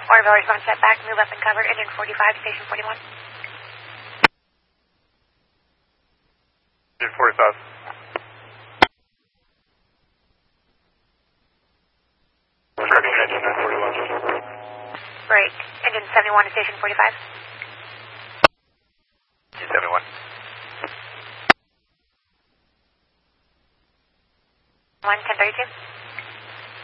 Orville response set back, move up and cover, engine 45, station 41. Engine 45. Tracking engine 41. Break, engine 71 to station 45. Engine 71. 1032.